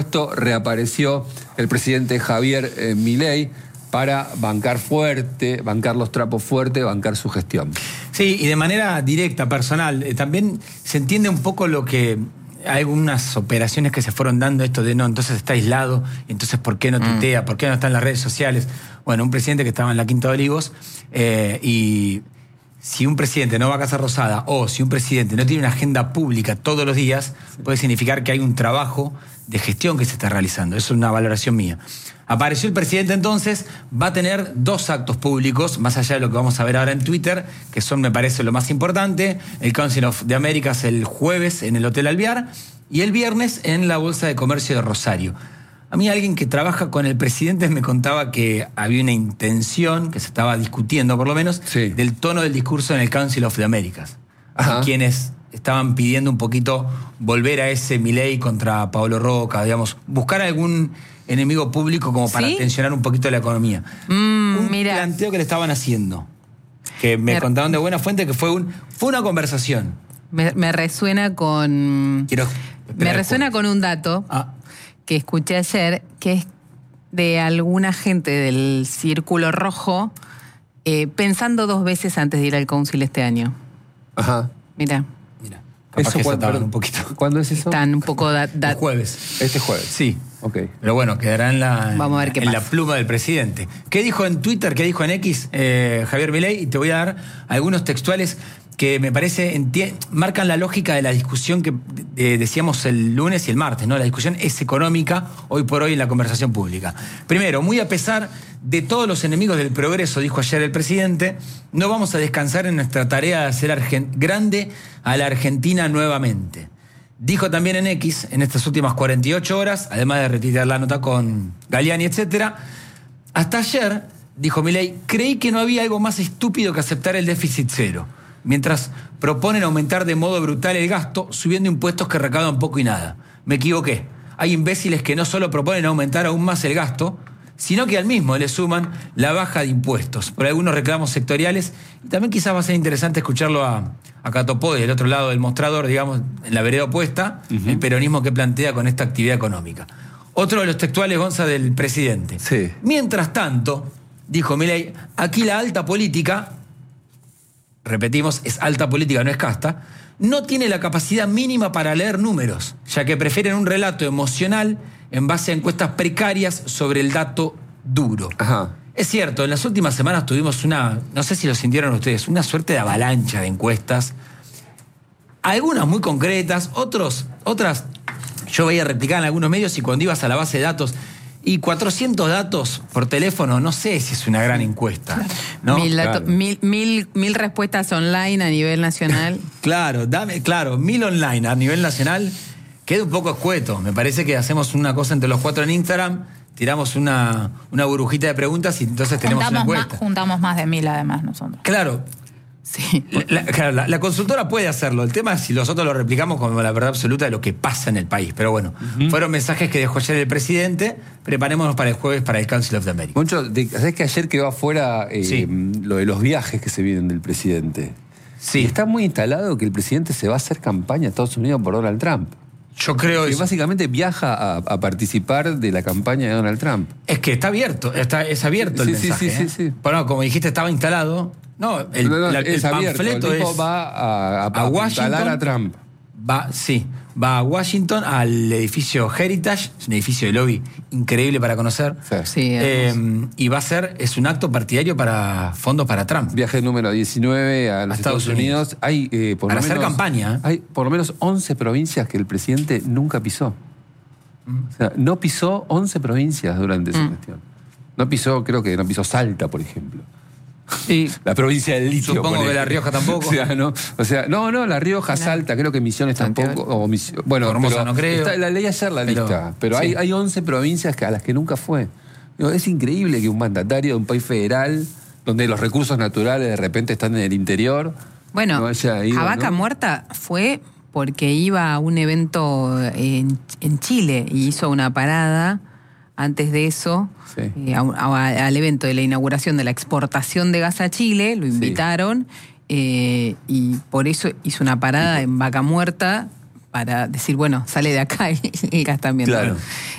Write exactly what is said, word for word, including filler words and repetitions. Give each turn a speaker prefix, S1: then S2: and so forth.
S1: reapareció el presidente Javier eh, Milei para bancar fuerte, bancar los trapos fuerte, bancar su gestión.
S2: Sí, y de manera directa, personal. Eh, también se entiende un poco lo que... Hay algunas operaciones que se fueron dando, esto de no, entonces está aislado, entonces ¿por qué no tuitea? ¿Por qué no está en las redes sociales? Bueno, un presidente que estaba en la Quinta de Olivos eh, y si un presidente no va a Casa Rosada o si un presidente no tiene una agenda pública todos los días, puede significar que hay un trabajo de gestión que se está realizando. Eso es una valoración mía. Apareció el presidente entonces, va a tener dos actos públicos, más allá de lo que vamos a ver ahora en Twitter, que son, me parece, lo más importante. El Council of the Americas el jueves en el Hotel Alvear y el viernes en la Bolsa de Comercio de Rosario. A mí alguien que trabaja con el presidente me contaba que había una intención, que se estaba discutiendo por lo menos, sí, del tono del discurso en el Council of the Americas. Quienes estaban pidiendo un poquito volver a ese Milei contra Paolo Roca, digamos, buscar algún enemigo público como para ¿Sí? tensionar un poquito la economía.
S3: Mm,
S2: un
S3: mira.
S2: planteo que le estaban haciendo, que me, me contaron de buena fuente que fue, un, fue una conversación.
S3: Me, me resuena con...
S2: Quiero
S3: me resuena con un dato ah. que escuché ayer, que es de alguna gente del Círculo Rojo eh, pensando dos veces antes de ir al Council este año.
S1: Ajá.
S3: Mira.
S2: Mira. Eso cuando, un poquito.
S1: ¿Cuándo es eso?
S3: Están un poco... Da, da,
S2: el jueves.
S1: Este jueves.
S2: Sí.
S1: Okay.
S2: Pero bueno, quedará en la,
S3: Vamos a ver qué
S2: en
S3: pasa.
S2: la pluma del presidente. ¿Qué dijo en Twitter, qué dijo en X eh, Javier Milei? Y te voy a dar algunos textuales que me parece marcan la lógica de la discusión que eh, decíamos el lunes y el martes, ¿no? La discusión es económica hoy por hoy en la conversación pública. Primero, muy a pesar de todos los enemigos del progreso, dijo ayer el presidente, no vamos a descansar en nuestra tarea de hacer grande a la Argentina nuevamente. Dijo también en X, en estas últimas cuarenta y ocho horas, además de retirar la nota con Galliani, etcétera, hasta ayer, dijo Milei, creí que no había algo más estúpido que aceptar el déficit cero, mientras proponen aumentar de modo brutal el gasto, subiendo impuestos que recaudan poco y nada. Me equivoqué. Hay imbéciles que no solo proponen aumentar aún más el gasto, sino que al mismo le suman la baja de impuestos por algunos reclamos sectoriales. Y también quizás va a ser interesante escucharlo a, a Catopodis, del otro lado del mostrador, digamos, en la vereda opuesta, uh-huh. el peronismo que plantea con esta actividad económica. Otro de los textuales, Gonza, del presidente.
S1: Sí.
S2: Mientras tanto, dijo Milei, aquí la alta política, repetimos, es alta política, no es casta, no tiene la capacidad mínima para leer números, ya que prefieren un relato emocional en base a encuestas precarias sobre el dato duro.
S1: Ajá.
S2: Es cierto, en las últimas semanas tuvimos una, no sé si lo sintieron ustedes, una suerte de avalancha de encuestas, algunas muy concretas, otros, otras yo veía replicar en algunos medios y cuando ibas a la base de datos, y cuatrocientos datos por teléfono, no sé si es una gran encuesta, ¿no?
S3: Mil, dato,
S1: claro.
S3: mil, mil, mil respuestas online a nivel nacional.
S2: Claro, dame, claro, mil online a nivel nacional, queda un poco escueto. Me parece que hacemos una cosa entre los cuatro en Instagram, tiramos una, una burbujita de preguntas y entonces tenemos
S4: juntamos
S2: una encuesta.
S4: Más, juntamos más de mil además nosotros.
S2: Claro.
S3: Sí.
S2: La, claro, la, la consultora puede hacerlo. El tema es si nosotros lo replicamos como la verdad absoluta de lo que pasa en el país. Pero bueno, uh-huh. fueron mensajes que dejó ayer el presidente. Preparémonos para el jueves para el Council of the Americas.
S1: Mucho, ¿sabés que ayer quedó afuera eh, sí. lo de los viajes que se vienen del presidente?
S2: Sí.
S1: Y está muy instalado que el presidente se va a hacer campaña a Estados Unidos por Donald Trump.
S2: Yo creo
S1: que
S2: eso.
S1: Básicamente viaja a, a participar de la campaña de Donald Trump.
S2: Es que está abierto, está, es abierto
S1: sí,
S2: el
S1: sí,
S2: mensaje.
S1: Sí, sí,
S2: ¿eh?
S1: sí, sí.
S2: Bueno, como dijiste, estaba instalado. No, el,
S1: no, no,
S2: la,
S1: es
S2: el
S1: abierto.
S2: panfleto
S1: el
S2: es.
S1: va a, a,
S2: a Washington.
S1: a Trump.
S2: Va, sí, va a Washington, al edificio Heritage, es un edificio de lobby increíble para conocer.
S1: Sí.
S3: Sí,
S2: eh, y va a ser, es un acto partidario para fondos para Trump.
S1: Viaje número diecinueve a los a Estados, Estados Unidos. Unidos. Hay, eh, por
S2: para
S1: lo menos,
S2: hacer campaña. ¿eh?
S1: Hay por lo menos once provincias que el presidente nunca pisó. Mm. O sea, no pisó once provincias durante mm. esa gestión. No pisó, creo que no pisó Salta, por ejemplo.
S2: Y
S1: la provincia del litio.
S2: Supongo que La Rioja tampoco.
S1: O sea, no, o sea, no, no, La Rioja, Salta, creo que Misiones tampoco. O mis, bueno,
S2: Formosa no creo.
S1: Está, la ley ayer la
S2: pero,
S1: lista, pero sí. hay, hay once provincias que, a las que nunca fue. Es increíble que un mandatario de un país federal, donde los recursos naturales de repente están en el interior,
S3: bueno,
S1: no haya ido,
S3: a Vaca
S1: ¿no?
S3: Muerta fue porque iba a un evento en, en Chile y hizo una parada. Antes de eso, sí. eh, a, a, al evento de la inauguración de la exportación de gas a Chile, lo invitaron sí. eh, y por eso hizo una parada en Vaca Muerta para decir, bueno, sale de acá el, el gas también.
S1: Claro.